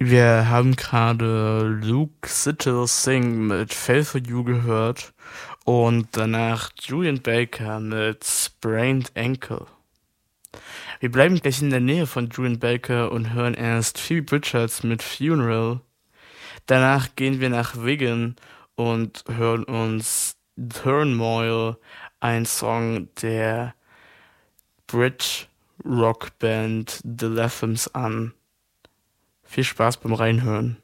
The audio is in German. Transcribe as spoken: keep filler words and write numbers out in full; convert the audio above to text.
Wir haben gerade Luke Sittles Sing mit Fail for You gehört und danach Julian Baker mit Sprained Ankle. Wir bleiben gleich in der Nähe von Julian Baker und hören erst Phoebe Bridgers mit Funeral. Danach gehen wir nach Wigan und hören uns Turmoil, ein Song der Brit Rock Band The Latham's an. Viel Spaß beim Reinhören.